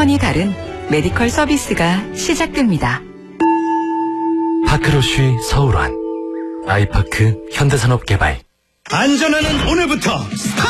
차원이 다른 메디컬 서비스가 시작됩니다. 파크로쉬 서울원, 아이파크 현대산업개발. 안전하는 오늘부터 스타트!